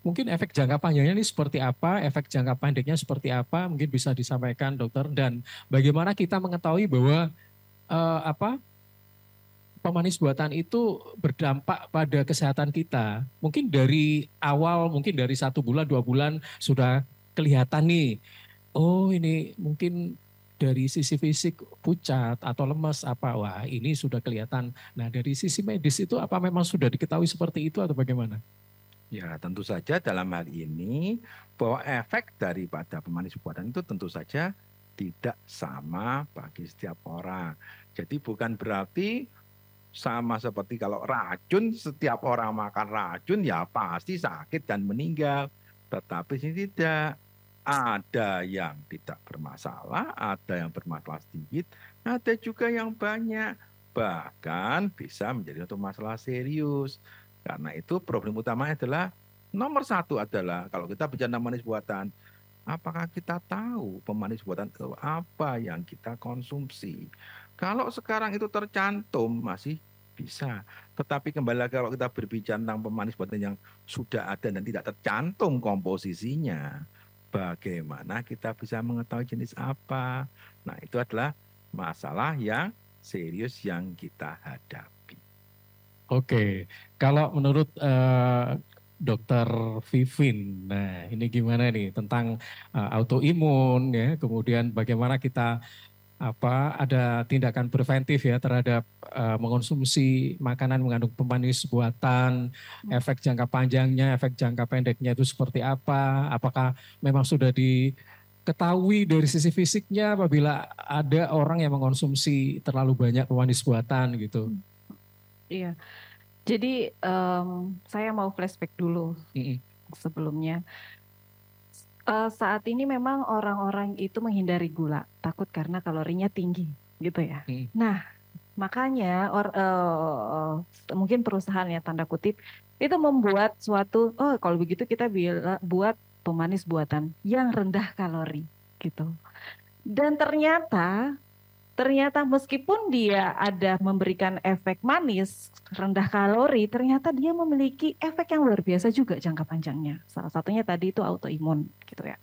mungkin efek jangka panjangnya ini seperti apa, efek jangka pendeknya seperti apa, mungkin bisa disampaikan dokter. Dan bagaimana kita mengetahui bahwa apa pemanis buatan itu berdampak pada kesehatan kita. Mungkin dari awal, mungkin dari 1 bulan, 2 bulan sudah kelihatan nih. Oh ini mungkin dari sisi fisik pucat atau lemas apa, wah ini sudah kelihatan. Nah dari sisi medis itu apa memang sudah diketahui seperti itu atau bagaimana? Ya, tentu saja dalam hal ini bahwa efek daripada pemanis buatan itu tentu saja tidak sama bagi setiap orang. Jadi bukan berarti sama seperti kalau racun, setiap orang makan racun ya pasti sakit dan meninggal. Tetapi ini tidak. Ada yang tidak bermasalah, ada yang bermasalah sedikit, ada juga yang banyak. Bahkan bisa menjadi suatu masalah serius. Karena itu problem utamanya adalah nomor satu adalah kalau kita bicara manis buatan, apakah kita tahu pemanis buatan itu apa yang kita konsumsi? Kalau sekarang itu tercantum masih bisa. Tetapi kembali lagi kalau kita berbicara tentang pemanis buatan yang sudah ada dan tidak tercantum komposisinya, bagaimana kita bisa mengetahui jenis apa? Nah, itu adalah masalah yang serius yang kita hadapi. Oke, kalau menurut Dokter Vivin, nah ini gimana nih tentang autoimun ya, kemudian bagaimana kita ada tindakan preventif ya terhadap mengonsumsi makanan mengandung pemanis buatan, efek jangka panjangnya, efek jangka pendeknya itu seperti apa? Apakah memang sudah diketahui dari sisi fisiknya apabila ada orang yang mengonsumsi terlalu banyak pemanis buatan gitu? Iya, jadi saya mau flashback dulu Mm-mm. sebelumnya. Saat ini memang orang-orang itu menghindari gula, takut karena kalorinya tinggi, gitu ya. Nah, makanya mungkin perusahaan ya tanda kutip itu membuat suatu, oh kalau begitu kita buat pemanis buatan yang rendah kalori, gitu. Dan ternyata meskipun dia ada memberikan efek manis, rendah kalori, ternyata dia memiliki efek yang luar biasa juga jangka panjangnya. Salah satunya tadi itu autoimun gitu ya.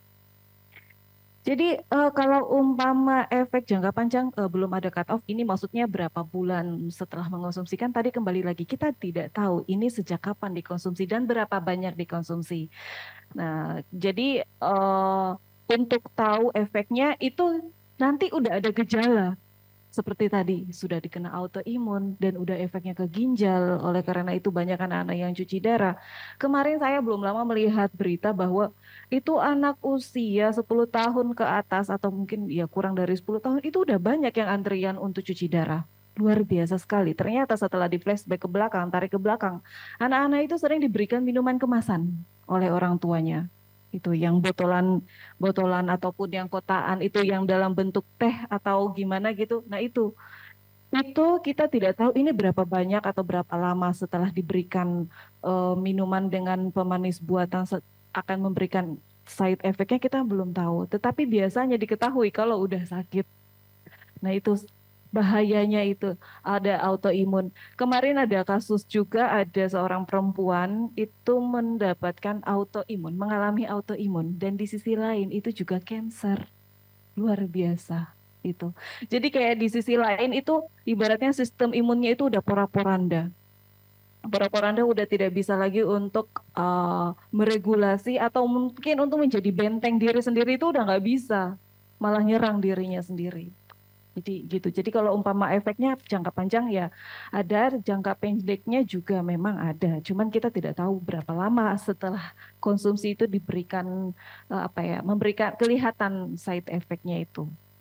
Jadi kalau umpama efek jangka panjang belum ada cut off, ini maksudnya berapa bulan setelah mengonsumsikan, tadi kembali lagi kita tidak tahu ini sejak kapan dikonsumsi dan berapa banyak dikonsumsi. Nah, jadi untuk tahu efeknya itu nanti udah ada gejala. Seperti tadi, sudah dikena autoimun dan udah efeknya ke ginjal. Oleh karena itu banyak anak-anak yang cuci darah. Kemarin saya belum lama melihat berita bahwa itu anak usia 10 tahun ke atas atau mungkin ya kurang dari 10 tahun itu udah banyak yang antrian untuk cuci darah. Luar biasa sekali. Ternyata setelah di flashback ke belakang, tarik ke belakang, anak-anak itu sering diberikan minuman kemasan oleh orang tuanya. Itu yang botolan ataupun yang kotaan itu yang dalam bentuk teh atau gimana gitu. Nah itu kita tidak tahu ini berapa banyak atau berapa lama setelah diberikan minuman dengan pemanis buatan akan memberikan side effect-nya kita belum tahu. Tetapi biasanya diketahui kalau udah sakit. Nah itu bahayanya itu ada autoimun. Kemarin ada kasus juga ada seorang perempuan itu mendapatkan autoimun, mengalami autoimun dan di sisi lain itu juga cancer. Luar biasa itu. Jadi kayak di sisi lain itu ibaratnya sistem imunnya itu udah porak-poranda. Porak-poranda udah tidak bisa lagi untuk meregulasi atau mungkin untuk menjadi benteng diri sendiri itu udah nggak bisa. Malah nyerang dirinya sendiri. Jadi gitu. Jadi kalau umpama efeknya jangka panjang ya ada, jangka pendeknya juga memang ada. Cuman kita tidak tahu berapa lama setelah konsumsi itu diberikan memberikan kelihatan side effect-nya itu.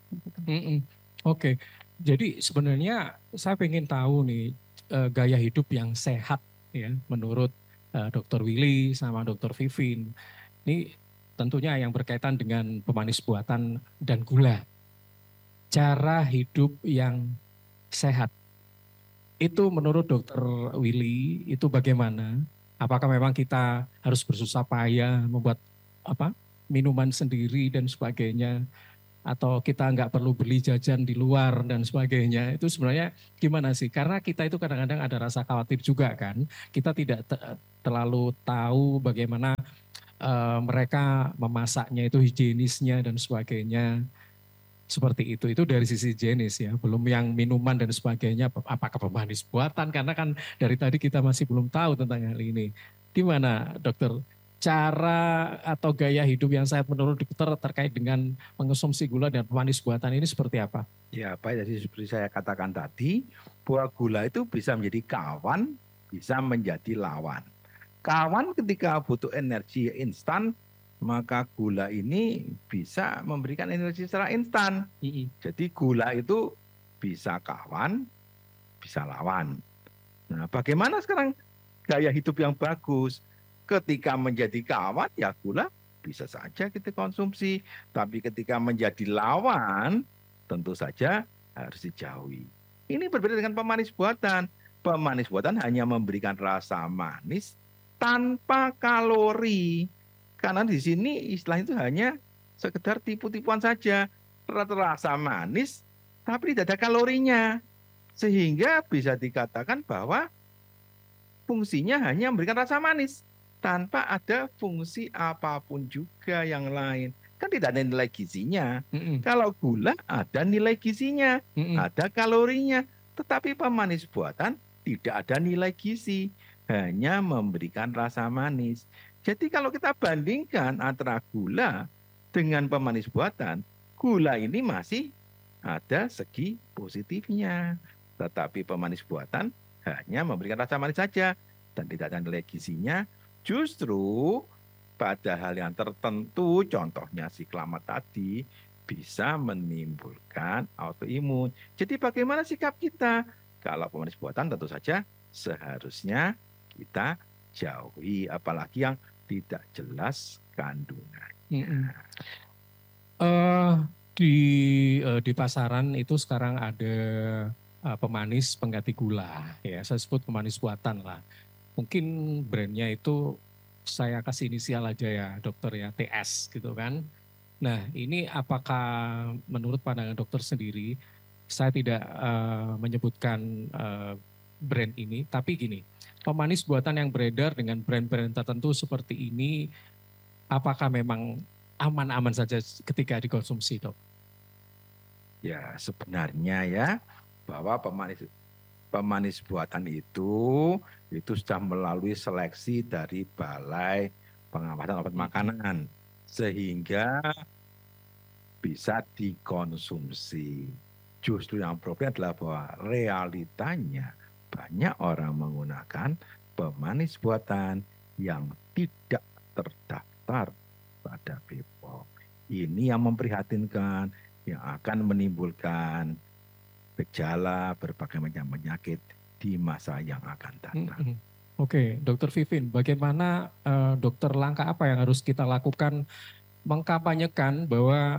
Oke. Jadi sebenarnya saya ingin tahu nih gaya hidup yang sehat ya menurut Dr. Willy sama Dr. Vivin. Ini tentunya yang berkaitan dengan pemanis buatan dan gula. Cara hidup yang sehat. Itu menurut Dokter Willy itu bagaimana? Apakah memang kita harus bersusah payah membuat minuman sendiri dan sebagainya? Atau kita nggak perlu beli jajan di luar dan sebagainya? Itu sebenarnya gimana sih? Karena kita itu kadang-kadang ada rasa khawatir juga kan. Kita tidak terlalu tahu bagaimana mereka memasaknya itu higienisnya dan sebagainya. Seperti itu dari sisi jenis ya, belum yang minuman dan sebagainya, apakah pemanis buatan, karena kan dari tadi kita masih belum tahu tentang hal ini. Gimana dokter, cara atau gaya hidup yang sehat menurut dokter terkait dengan mengonsumsi gula dan pemanis buatan ini seperti apa? Ya, baik, jadi seperti saya katakan tadi, bahwa gula itu bisa menjadi kawan, bisa menjadi lawan. Kawan ketika butuh energi instan, maka gula ini bisa memberikan energi secara instan. Jadi gula itu bisa kawan, bisa lawan. Nah, bagaimana sekarang gaya hidup yang bagus? Ketika menjadi kawan, ya gula bisa saja kita konsumsi. Tapi ketika menjadi lawan, tentu saja harus dijauhi. Ini berbeda dengan pemanis buatan. Pemanis buatan hanya memberikan rasa manis tanpa kalori. Karena di sini istilah itu hanya sekedar tipu-tipuan saja. Rasa manis tapi tidak ada kalorinya. Sehingga bisa dikatakan bahwa fungsinya hanya memberikan rasa manis. Tanpa ada fungsi apapun juga yang lain. Kan tidak ada nilai gizinya. Kalau gula ada nilai gizinya, ada kalorinya. Tetapi pemanis buatan tidak ada nilai gizi. Hanya memberikan rasa manis. Jadi kalau kita bandingkan antara gula dengan pemanis buatan, gula ini masih ada segi positifnya. Tetapi pemanis buatan hanya memberikan rasa manis saja dan tidak ada nilai gizinya. Justru pada hal yang tertentu, contohnya siklamat tadi, bisa menimbulkan autoimun. Jadi bagaimana sikap kita? Kalau pemanis buatan tentu saja seharusnya kita jauhi, apalagi yang tidak jelas kandungannya. Di pasaran itu sekarang ada pemanis pengganti gula, ya saya sebut pemanis buatan lah. Mungkin brandnya itu saya kasih inisial aja ya dokter ya, TS gitu kan. Nah ini apakah menurut pandangan dokter sendiri, saya tidak menyebutkan brand ini, tapi gini, pemanis buatan yang beredar dengan brand-brand tertentu seperti ini, apakah memang aman-aman saja ketika dikonsumsi, dok? Ya sebenarnya ya, bahwa pemanis buatan itu sudah melalui seleksi dari Balai Pengawasan Obat Makanan, sehingga bisa dikonsumsi. Justru yang problem adalah bahwa realitanya banyak orang menggunakan pemanis buatan yang tidak terdaftar pada BPOM. Ini yang memprihatinkan, yang akan menimbulkan gejala berbagai macam penyakit di masa yang akan datang. Oke, Dokter Vivin, bagaimana dokter, langkah apa yang harus kita lakukan mengkampanyekan bahwa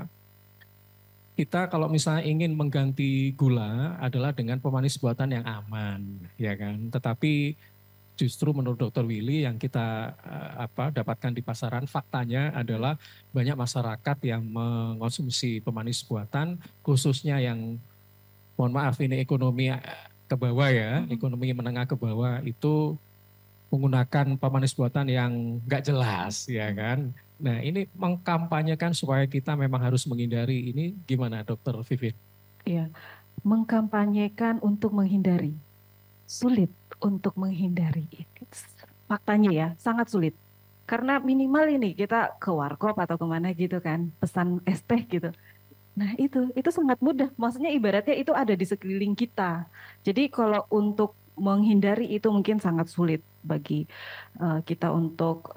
kita kalau misalnya ingin mengganti gula adalah dengan pemanis buatan yang aman, ya kan? Tetapi justru menurut Dokter Willy yang kita dapatkan di pasaran, faktanya adalah banyak masyarakat yang mengonsumsi pemanis buatan, khususnya yang, mohon maaf ini ekonomi ke bawah ya, ekonomi menengah ke bawah itu menggunakan pemanis buatan yang nggak jelas, ya kan? Nah ini mengkampanyekan supaya kita memang harus menghindari ini, gimana Dokter Vivin? Iya, mengkampanyekan untuk menghindari. Sulit untuk menghindari. Faktanya ya, sangat sulit. Karena minimal ini kita ke warkop atau kemana gitu kan, pesan es teh gitu. Nah itu sangat mudah. Maksudnya ibaratnya itu ada di sekeliling kita. Jadi kalau untuk menghindari itu mungkin sangat sulit bagi kita untuk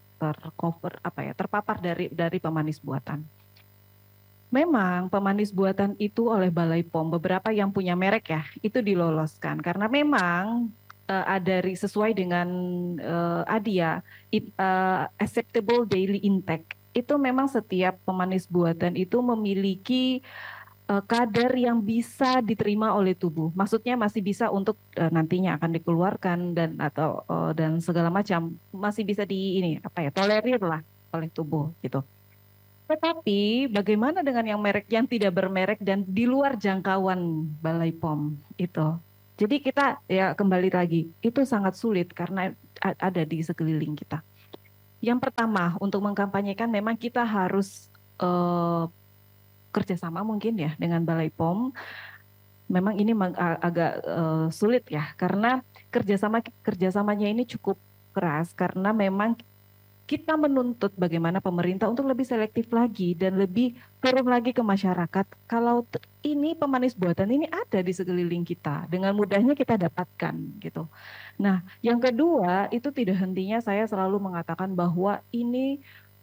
terpapar dari pemanis buatan. Memang pemanis buatan itu oleh Balai POM, beberapa yang punya merek ya, itu diloloskan. Karena memang sesuai dengan ADIA, acceptable daily intake, itu memang setiap pemanis buatan itu memiliki kadar yang bisa diterima oleh tubuh. Maksudnya masih bisa untuk nantinya akan dikeluarkan dan segala macam, masih bisa tolerir lah oleh tubuh gitu. Tetapi bagaimana dengan yang merek yang tidak bermerek dan di luar jangkauan Balai POM itu? Jadi kita ya kembali lagi, itu sangat sulit karena ada di sekeliling kita. Yang pertama, untuk mengkampanyekan memang kita harus kerjasama mungkin ya dengan Balai POM. Memang ini agak sulit ya, karena kerjasamanya ini cukup keras, karena memang kita menuntut bagaimana pemerintah untuk lebih selektif lagi dan lebih turun lagi ke masyarakat. Kalau ini pemanis buatan ini ada di sekeliling kita, dengan mudahnya kita dapatkan gitu. Nah, yang kedua itu tidak hentinya saya selalu mengatakan bahwa ini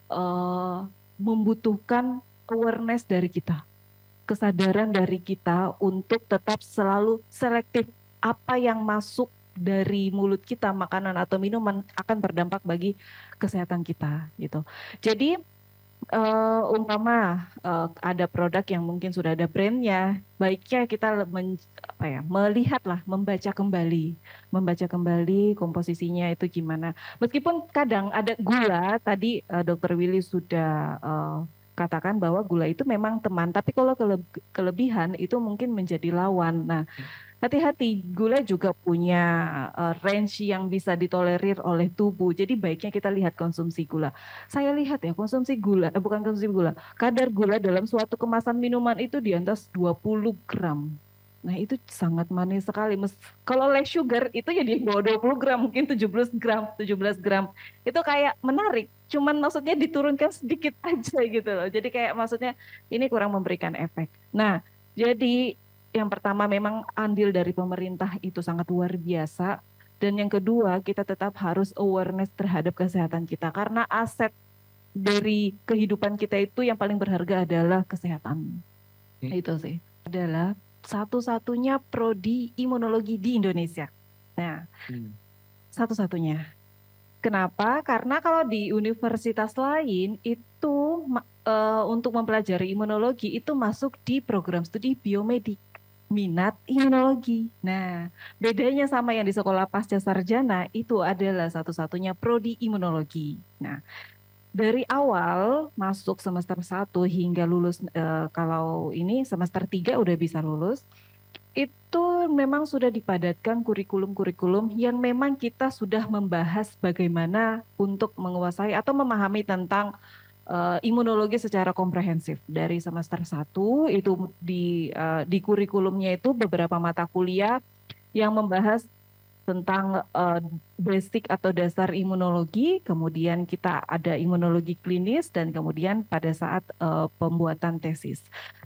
membutuhkan awareness dari kita, kesadaran dari kita untuk tetap selalu selektif apa yang masuk dari mulut kita, makanan atau minuman akan berdampak bagi kesehatan kita gitu. Jadi umpama ada produk yang mungkin sudah ada brandnya, baiknya kita melihatlah, membaca kembali komposisinya itu gimana. Meskipun kadang ada gula, tadi Dr. Willy sudah katakan bahwa gula itu memang teman, tapi kalau kelebihan itu mungkin menjadi lawan. Nah, hati-hati, gula juga punya range yang bisa ditolerir oleh tubuh. Jadi baiknya kita lihat konsumsi gula. Saya lihat ya bukan konsumsi gula, kadar gula dalam suatu kemasan minuman itu di atas 20 gram. Nah itu sangat manis sekali. Kalau less sugar itu ya di bawah 20 gram, mungkin 17 gram. Itu kayak menarik, cuman maksudnya diturunkan sedikit aja gitu loh. Jadi kayak maksudnya ini kurang memberikan efek. Nah, jadi yang pertama memang andil dari pemerintah itu sangat luar biasa. Dan yang kedua kita tetap harus awareness terhadap kesehatan kita. Karena aset dari kehidupan kita itu yang paling berharga adalah kesehatan. Itu sih. Adalah satu-satunya prodi imunologi di Indonesia. Nah, satu-satunya. Kenapa? Karena kalau di universitas lain itu untuk mempelajari imunologi itu masuk di program studi biomedik. Minat imunologi. Nah, bedanya sama yang di sekolah pasca sarjana itu adalah satu-satunya prodi imunologi. Nah, dari awal masuk semester 1 hingga lulus, kalau ini semester 3 udah bisa lulus, itu memang sudah dipadatkan kurikulum-kurikulum yang memang kita sudah membahas bagaimana untuk menguasai atau memahami tentang imunologi secara komprehensif. Dari semester 1 itu di kurikulumnya itu beberapa mata kuliah yang membahas tentang basic atau dasar imunologi, kemudian kita ada imunologi klinis dan kemudian pada saat pembuatan tesis.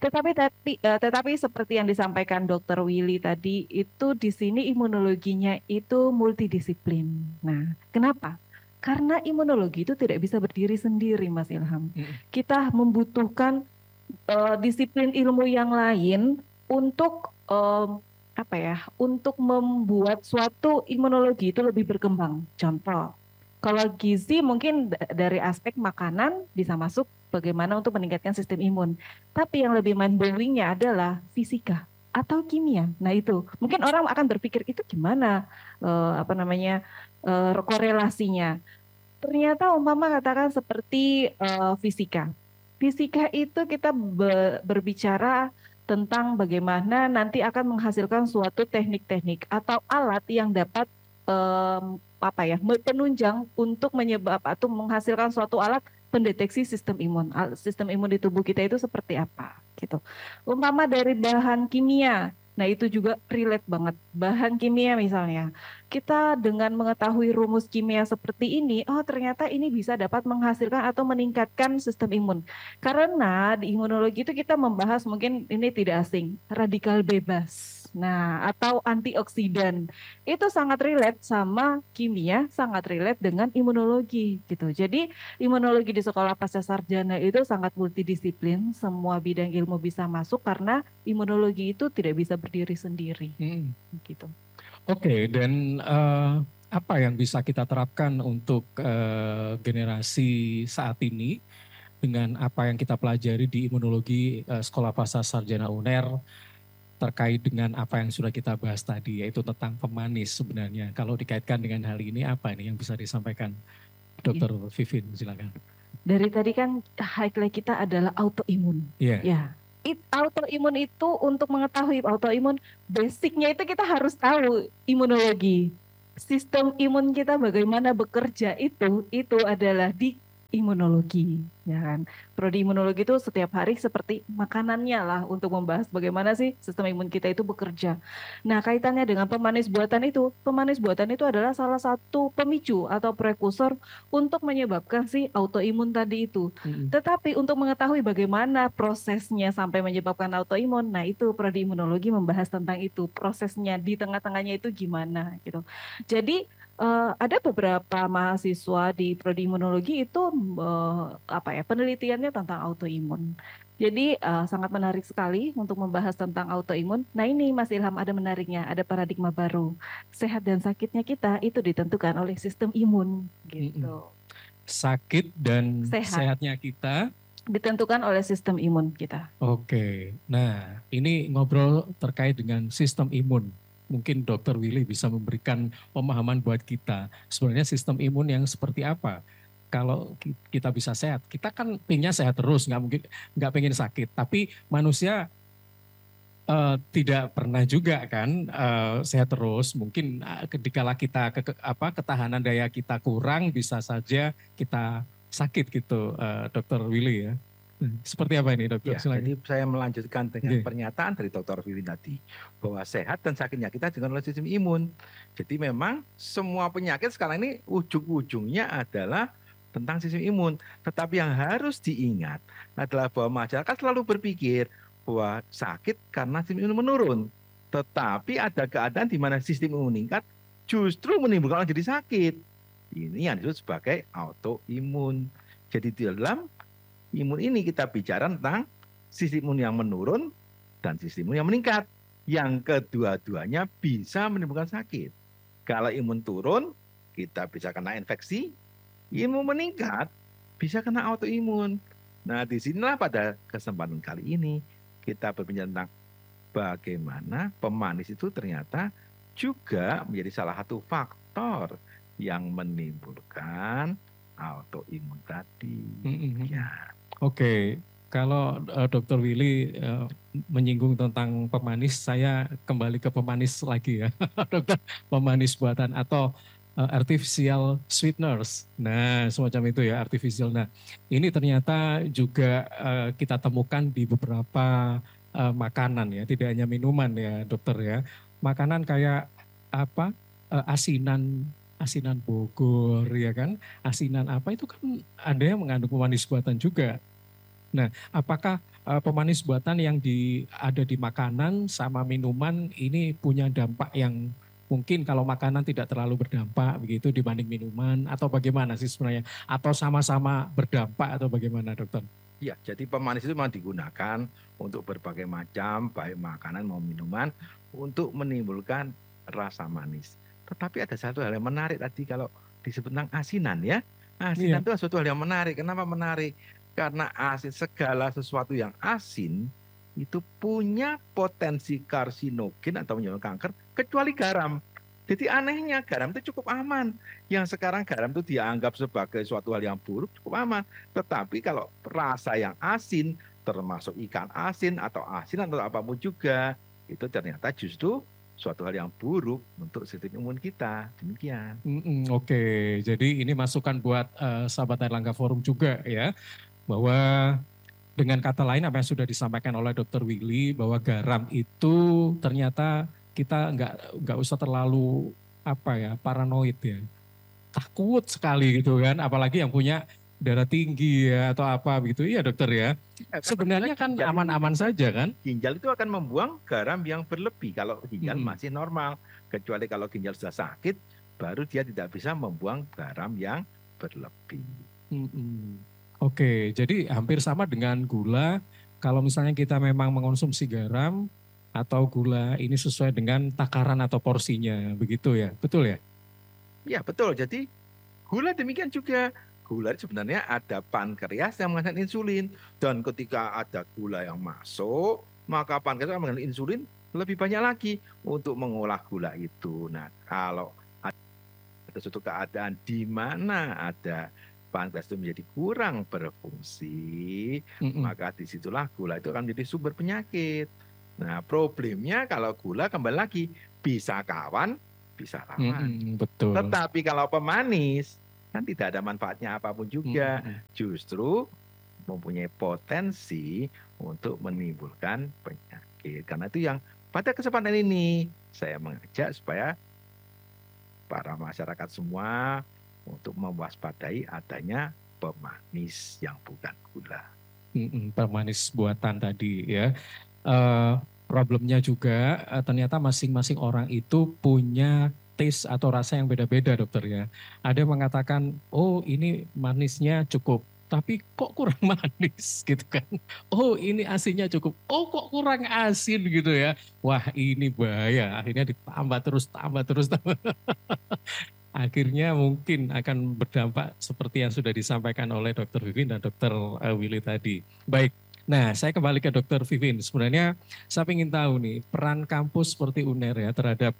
Tetapi seperti yang disampaikan Dr. Willy tadi, itu di sini imunologinya itu multidisiplin. Nah, kenapa? Karena imunologi itu tidak bisa berdiri sendiri, Mas Ilham. Kita membutuhkan disiplin ilmu yang lain untuk untuk membuat suatu imunologi itu lebih berkembang. Contoh, kalau gizi mungkin dari aspek makanan bisa masuk bagaimana untuk meningkatkan sistem imun. Tapi yang lebih mind-blowing-nya adalah fisika atau kimia. Nah itu, mungkin orang akan berpikir itu gimana korelasinya. Ternyata umpama katakan seperti fisika. Fisika itu kita berbicara tentang bagaimana nanti akan menghasilkan suatu teknik-teknik atau alat yang dapat penunjang untuk menghasilkan suatu alat pendeteksi sistem imun. Sistem imun di tubuh kita itu seperti apa gitu. Umpama dari bahan kimia. Nah itu juga relate banget. Bahan kimia misalnya, kita dengan mengetahui rumus kimia seperti ini, oh ternyata ini bisa dapat menghasilkan atau meningkatkan sistem imun. Karena di imunologi itu kita membahas, mungkin ini tidak asing, radikal bebas. Nah, atau antioksidan. Itu sangat relate sama kimia, sangat relate dengan imunologi gitu. Jadi imunologi di sekolah pasca sarjana itu sangat multidisiplin, semua bidang ilmu bisa masuk karena imunologi itu tidak bisa berdiri sendiri. Gitu. Oke, dan apa yang bisa kita terapkan untuk generasi saat ini dengan apa yang kita pelajari di imunologi Sekolah Pasca Sarjana UNER terkait dengan apa yang sudah kita bahas tadi, yaitu tentang pemanis sebenarnya. Kalau dikaitkan dengan hal ini, apa ini yang bisa disampaikan? Dr. Vivin, silakan. Dari tadi kan highlight kita adalah autoimun. Ya. Autoimun itu untuk mengetahui autoimun, basicnya itu kita harus tahu imunologi. sistem imun kita bagaimana bekerja itu adalah di imunologi, ya kan. Prodi imunologi itu setiap hari seperti makanannya lah untuk membahas bagaimana sih sistem imun kita itu bekerja. Nah, kaitannya dengan pemanis buatan itu adalah salah satu pemicu atau prekursor untuk menyebabkan si autoimun tadi itu. Tetapi untuk mengetahui bagaimana prosesnya sampai menyebabkan autoimun, nah itu prodi imunologi membahas tentang itu, prosesnya di tengah-tengahnya itu gimana gitu. Jadi ada beberapa mahasiswa di prodi imunologi itu penelitiannya tentang autoimun. Jadi sangat menarik sekali untuk membahas tentang autoimun. Nah ini Mas Ilham ada menariknya, ada paradigma baru. Sehat dan sakitnya kita itu ditentukan oleh sistem imun gitu. Sakit dan sehatnya kita ditentukan oleh sistem imun kita. Oke, nah ini ngobrol terkait dengan sistem imun. Mungkin Dr. Willy bisa memberikan pemahaman buat kita. Sebenarnya sistem imun yang seperti apa? Kalau kita bisa sehat, kita kan pengennya sehat terus, nggak pengen sakit. Tapi manusia tidak pernah juga kan sehat terus. Mungkin ketika kita ketahanan daya kita kurang, bisa saja kita sakit gitu, Dr. Willy ya. Seperti apa ini dokter? Ya, jadi saya melanjutkan dengan pernyataan dari Dr. Willy tadi bahwa sehat dan sakitnya kita dengan oleh sistem imun. Jadi memang semua penyakit sekarang ini ujung-ujungnya adalah tentang sistem imun. Tetapi yang harus diingat adalah bahwa masyarakat selalu berpikir bahwa sakit karena sistem imun menurun. Tetapi ada keadaan di mana sistem imun meningkat justru menimbulkan orang jadi sakit. Ini yang disebut sebagai autoimun. Jadi di dalam imun ini kita bicara tentang sistem imun yang menurun dan sistem imun yang meningkat. Yang kedua-duanya bisa menimbulkan sakit. Kalau imun turun, kita bisa kena infeksi. Imun meningkat, bisa kena autoimun. Nah, disinilah pada kesempatan kali ini kita berbicara tentang bagaimana pemanis itu ternyata juga menjadi salah satu faktor yang menimbulkan autoimun tadi. Ya. Oke, kalau Dr. Willy menyinggung tentang pemanis, saya kembali ke pemanis lagi ya, dokter. Pemanis buatan atau artificial sweeteners. Nah, semacam itu ya, artificial. Nah, ini ternyata juga kita temukan di beberapa makanan ya, tidak hanya minuman ya, dokter ya. Makanan kayak apa? Asinan Bogor ya kan, asinan apa itu kan ada yang mengandung pemanis buatan juga. Nah, apakah pemanis buatan yang ada di makanan sama minuman ini punya dampak yang mungkin kalau makanan tidak terlalu berdampak begitu dibanding minuman, atau bagaimana sih sebenarnya? Atau sama-sama berdampak atau bagaimana, dokter? Ya, jadi pemanis itu memang digunakan untuk berbagai macam, baik makanan maupun minuman, untuk menimbulkan rasa manis. Tetapi ada satu hal yang menarik tadi kalau disebut tentang asinan ya. Asinan itu suatu hal yang menarik. Kenapa menarik? Karena asin, segala sesuatu yang asin itu punya potensi karsinogen atau menyebabkan kanker, kecuali garam. Jadi anehnya garam itu cukup aman. Yang sekarang garam itu dianggap sebagai suatu hal yang buruk, cukup aman. Tetapi kalau rasa yang asin, termasuk ikan asin atau asinan atau apapun juga, itu ternyata justru suatu hal yang buruk untuk sistem imun kita. Demikian. Oke, jadi ini masukan buat sahabat Airlangga Forum juga ya, bahwa dengan kata lain apa yang sudah disampaikan oleh Dr. Willy, bahwa garam itu ternyata kita nggak usah terlalu paranoid ya, takut sekali gitu kan, apalagi yang punya darah tinggi ya atau apa begitu. Iya dokter ya. Sebenarnya kan aman-aman saja kan. Ginjal itu akan membuang garam yang berlebih kalau ginjal masih normal. Kecuali kalau ginjal sudah sakit, baru dia tidak bisa membuang garam yang berlebih. Oke, jadi hampir sama dengan gula. Kalau misalnya kita memang mengonsumsi garam atau gula ini sesuai dengan takaran atau porsinya, begitu ya, betul ya? Ya betul, jadi gula demikian juga. Gula sebenarnya ada pankreas yang menghasilkan insulin. Dan ketika ada gula yang masuk, maka pankreas akan menghasilkan insulin lebih banyak lagi untuk mengolah gula itu. Nah, kalau ada suatu keadaan di mana ada pankreas itu menjadi kurang berfungsi, maka disitulah gula itu akan menjadi sumber penyakit. Nah, problemnya kalau gula kembali lagi bisa kawan, bisa lawan. Betul. Tetapi kalau pemanis kan tidak ada manfaatnya apapun juga, justru mempunyai potensi untuk menimbulkan penyakit. Karena itu yang pada kesempatan ini saya mengajak supaya para masyarakat semua untuk mewaspadai adanya pemanis yang bukan gula. Pemanis buatan tadi ya. Problemnya juga ternyata masing-masing orang itu punya taste atau rasa yang beda-beda, dokter ya. Ada yang mengatakan, oh ini manisnya cukup, tapi kok kurang manis gitu kan. Oh ini asinnya cukup, oh kok kurang asin gitu ya. Wah ini bahaya, akhirnya ditambah terus. Akhirnya mungkin akan berdampak seperti yang sudah disampaikan oleh Dr. Vivin dan Dr. Willy tadi. Baik, nah saya kembali ke Dr. Vivin. Sebenarnya saya ingin tahu nih peran kampus seperti UNER ya terhadap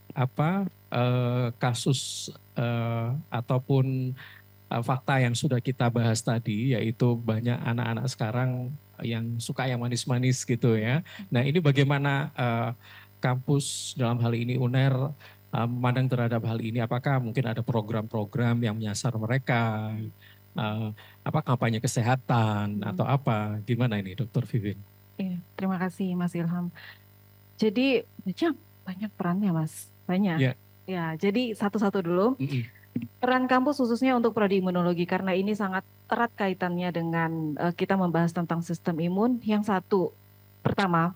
kasus ataupun fakta yang sudah kita bahas tadi, yaitu banyak anak-anak sekarang yang suka yang manis-manis gitu ya. Nah ini bagaimana kampus dalam hal ini UNER memandang terhadap hal ini, apakah mungkin ada program-program yang menyasar mereka, kampanye kesehatan atau apa, gimana ini Dr. Vivin? Terima kasih Mas Ilham. Jadi banyak perannya Mas, banyak. Ya, jadi satu-satu dulu. Peran kampus khususnya untuk prodi imunologi karena ini sangat erat kaitannya dengan kita membahas tentang sistem imun. Yang satu, pertama,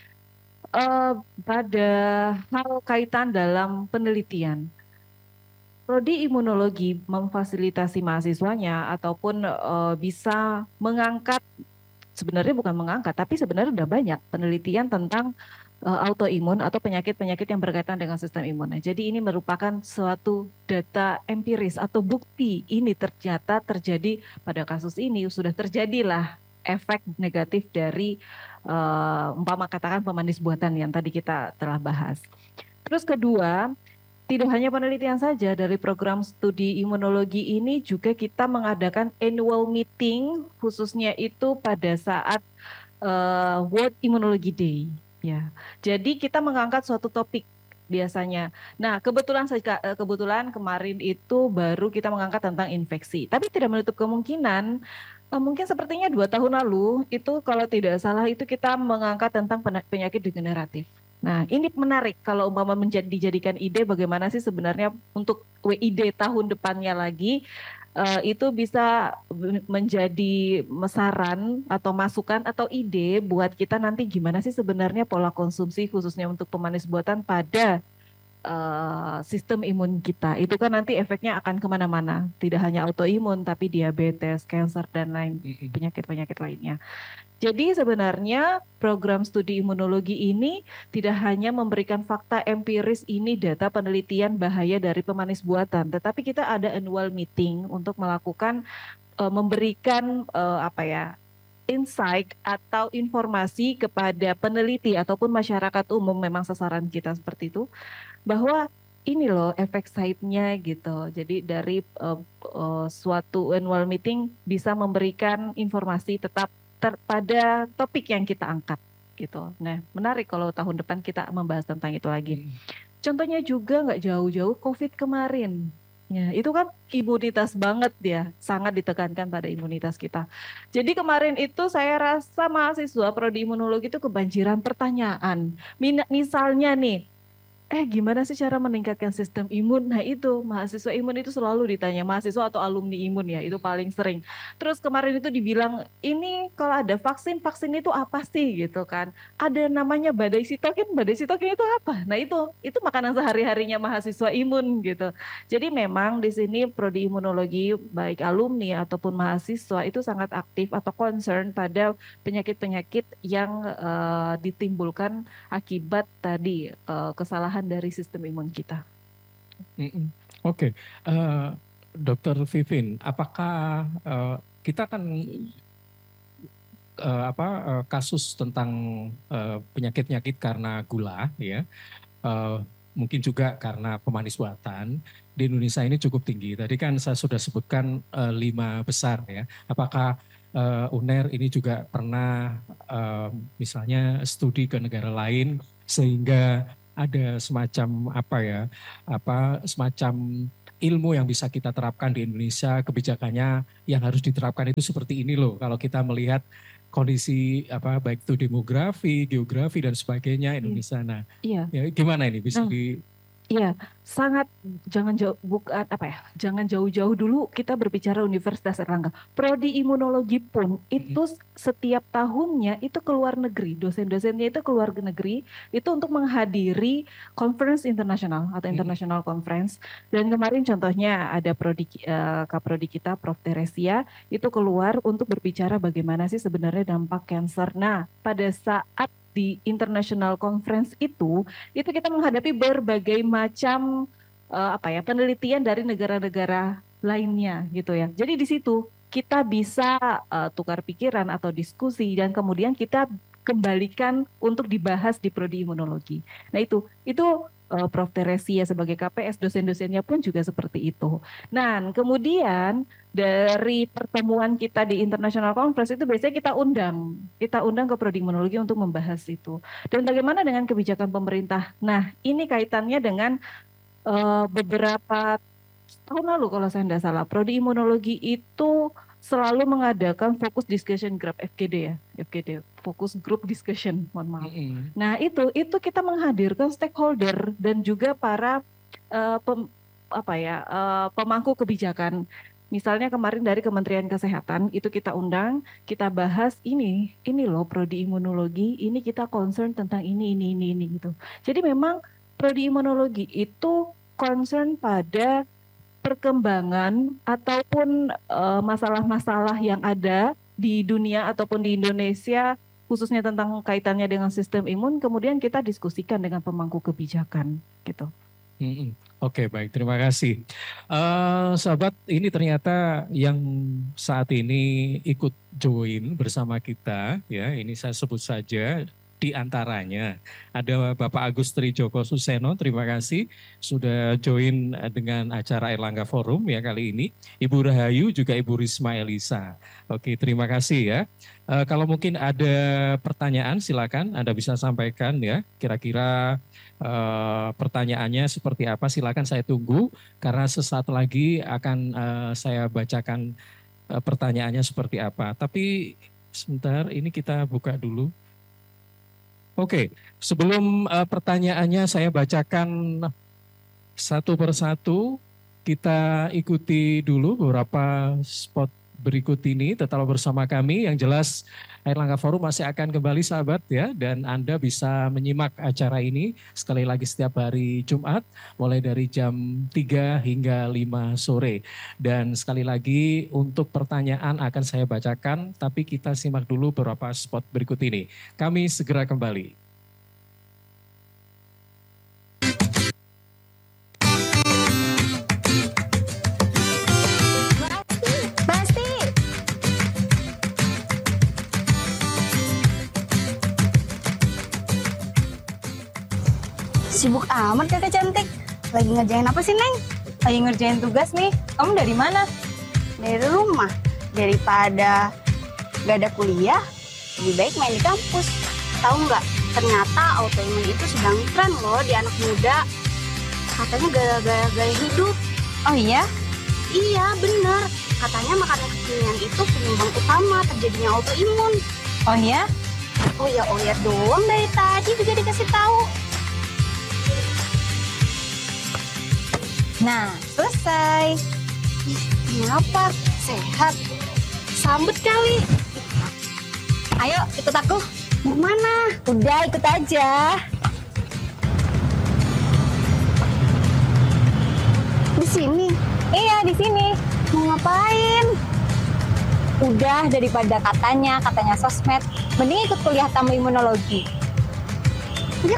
pada hal kaitan dalam penelitian. Prodi imunologi memfasilitasi mahasiswanya ataupun bisa mengangkat, sebenarnya bukan mengangkat, tapi sebenarnya sudah banyak penelitian tentang autoimun atau penyakit-penyakit yang berkaitan dengan sistem imun. Nah, jadi ini merupakan suatu data empiris atau bukti ini ternyata terjadi pada kasus ini, sudah terjadilah efek negatif dari umpama katakan pemanis buatan yang tadi kita telah bahas. Terus kedua, tidak hanya penelitian saja, dari program studi imunologi ini juga kita mengadakan annual meeting khususnya itu pada saat World Immunology Day. Ya, jadi kita mengangkat suatu topik biasanya. Nah, kebetulan kemarin itu baru kita mengangkat tentang infeksi. Tapi tidak menutup kemungkinan mungkin sepertinya 2 tahun lalu itu kalau tidak salah itu kita mengangkat tentang penyakit degeneratif. Nah, ini menarik kalau umpama dijadikan ide bagaimana sih sebenarnya untuk WID tahun depannya lagi itu bisa menjadi saran atau masukan atau ide buat kita nanti gimana sih sebenarnya pola konsumsi khususnya untuk pemanis buatan pada sistem imun kita. Itu kan nanti efeknya akan kemana-mana, tidak hanya autoimun tapi diabetes, kanker dan lain penyakit-penyakit lainnya. Jadi sebenarnya program studi imunologi ini tidak hanya memberikan fakta empiris ini data penelitian bahaya dari pemanis buatan, tetapi kita ada annual meeting untuk melakukan memberikan insight atau informasi kepada peneliti ataupun masyarakat umum, memang sasaran kita seperti itu, bahwa ini loh efek side-nya gitu. Jadi dari suatu annual meeting bisa memberikan informasi tetap pada topik yang kita angkat gitu. Nah, menarik kalau tahun depan kita membahas tentang itu lagi. Contohnya juga nggak jauh-jauh COVID kemarin. Ya, itu kan imunitas banget ya, sangat ditekankan pada imunitas kita. Jadi kemarin itu saya rasa mahasiswa prodi imunologi itu kebanjiran pertanyaan. Misalnya nih, gimana sih cara meningkatkan sistem imun? Nah itu, mahasiswa imun itu selalu ditanya, mahasiswa atau alumni imun ya, itu paling sering. Terus kemarin itu dibilang, ini kalau ada vaksin itu apa sih gitu kan? Ada namanya badai sitokin itu apa? Nah itu makanan sehari-harinya mahasiswa imun gitu. Jadi memang di sini prodi imunologi, baik alumni ataupun mahasiswa itu sangat aktif atau concern pada penyakit-penyakit yang ditimbulkan akibat tadi kesalahan dari sistem imun kita. Oke. Dr. Vivin, apakah kita kan kasus tentang penyakit-penyakit karena gula ya, mungkin juga karena pemanis buatan di Indonesia ini cukup tinggi. Tadi kan saya sudah sebutkan 5 besar ya. Apakah UNER ini juga pernah misalnya studi ke negara lain sehingga ada semacam semacam ilmu yang bisa kita terapkan di Indonesia, kebijakannya yang harus diterapkan itu seperti ini loh. Kalau kita melihat kondisi baik itu demografi, geografi dan sebagainya Indonesia. Nah, ya, gimana ini bisa Iya, sangat jangan jauh-jauh dulu kita berbicara Universitas Erlangga. Prodi Imunologi pun itu setiap tahunnya itu keluar negeri, dosen-dosennya itu keluar negeri itu untuk menghadiri conference internasional atau international conference. Dan kemarin contohnya ada kaprodi kita Prof Teresia itu keluar untuk berbicara bagaimana sih sebenarnya dampak kanker. Nah, pada saat di international conference itu kita menghadapi berbagai macam penelitian dari negara-negara lainnya gitu ya. Jadi di situ kita bisa tukar pikiran atau diskusi dan kemudian kita kembalikan untuk dibahas di prodi imunologi. Nah itu Prof Teresia sebagai KPS, dosen-dosennya pun juga seperti itu. Nah, kemudian dari pertemuan kita di International Conference itu biasanya kita undang ke prodi imunologi untuk membahas itu. Dan bagaimana dengan kebijakan pemerintah? Nah, ini kaitannya dengan beberapa tahun lalu kalau saya tidak salah, prodi imunologi itu selalu mengadakan fokus discussion group FGD, fokus group discussion, mohon maaf. Nah itu kita menghadirkan stakeholder dan juga para pemangku kebijakan. Misalnya kemarin dari Kementerian Kesehatan itu kita undang, kita bahas ini loh prodi imunologi, ini kita concern tentang ini gitu. Jadi memang prodi imunologi itu concern pada perkembangan ataupun masalah-masalah yang ada di dunia ataupun di Indonesia khususnya tentang kaitannya dengan sistem imun, kemudian kita diskusikan dengan pemangku kebijakan gitu. Oke, baik, terima kasih. Sahabat, ini ternyata yang saat ini ikut join bersama kita, ya, ini saya sebut saja. Di antaranya ada Bapak Agustri Joko Suseno, terima kasih sudah join dengan acara Erlangga Forum ya kali ini. Ibu Rahayu juga Ibu Risma Elisa. Oke, terima kasih ya. Kalau mungkin ada pertanyaan silakan Anda bisa sampaikan ya. Kira-kira pertanyaannya seperti apa, silakan saya tunggu karena sesaat lagi akan saya bacakan pertanyaannya seperti apa. Tapi sebentar, ini kita buka dulu. Oke, sebelum pertanyaannya saya bacakan satu persatu, kita ikuti dulu beberapa spot berikut ini. Tetaplah bersama kami, yang jelas Erlangga Forum masih akan kembali sahabat ya, dan Anda bisa menyimak acara ini sekali lagi setiap hari Jumat mulai dari jam 3 hingga 5 sore. Dan sekali lagi untuk pertanyaan akan saya bacakan, tapi kita simak dulu beberapa spot berikut ini. Kami segera kembali. Sibuk amat kakak cantik. Lagi ngerjain apa sih, Neng? Lagi ngerjain tugas nih. Kamu dari mana? Dari rumah. Daripada gak ada kuliah, lebih baik main di kampus. Tahu nggak? Ternyata autoimun itu sedang tren loh di anak muda. Katanya gara-gara gaya hidup. Oh iya? Iya, bener. Katanya makanan kekinian itu penyumbang utama terjadinya autoimun. Oh iya? Oh ya doang dari tadi juga dikasih tahu. Nah, selesai. Kenapa? Sehat. Sambut kali. Ayo, ikut aku. Mau mana? Udah, ikut aja. Di sini? Iya, di sini. Mau ngapain? Udah, daripada katanya sosmed, mending ikut kuliah tamu imunologi. Yuk.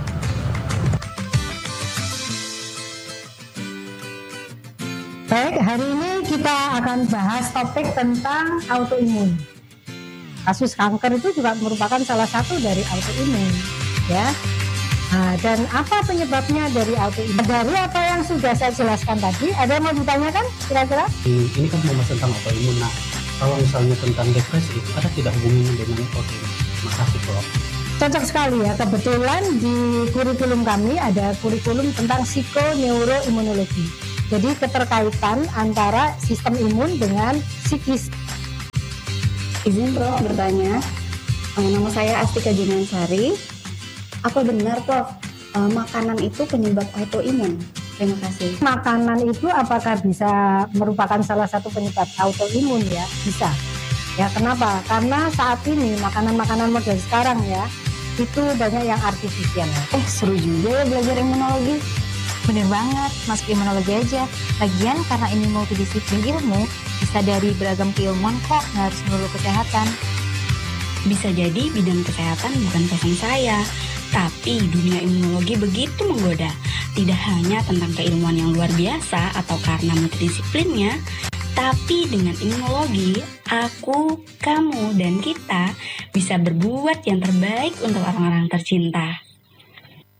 Baik, hari ini kita akan bahas topik tentang autoimun. Kasus kanker itu juga merupakan salah satu dari autoimun, ya. Nah, dan apa penyebabnya dari autoimun? Dari apa yang sudah saya jelaskan tadi, ada yang mau ditanyakan kira-kira? Ini kan membahas tentang autoimun. Nah, kalau misalnya tentang depresi itu ada tidak hubungannya dengan autoimun? Makasih, Prof. Cocok sekali ya, kebetulan di kurikulum kami ada kurikulum tentang psikoneuroimunologi. Jadi keterkaitan antara sistem imun dengan psikis. Izin Prof bertanya, nama saya Astika Jinansari. Apa benar Prof, makanan itu penyebab autoimun? Terima kasih. Makanan itu apakah bisa merupakan salah satu penyebab autoimun ya? Bisa. Ya kenapa? Karena saat ini makanan-makanan modern sekarang ya, itu banyak yang artifisial. Seru juga ya belajar imunologi. Bener banget, masuk imunologi aja. Lagian karena ini multidisiplin ilmu, bisa dari beragam keilmuan kok, nggak harus melulu kesehatan. Bisa jadi bidang kesehatan bukan passion saya, tapi dunia imunologi begitu menggoda. Tidak hanya tentang keilmuan yang luar biasa atau karena multidisiplinnya, tapi dengan imunologi, aku, kamu, dan kita bisa berbuat yang terbaik untuk orang-orang tercinta.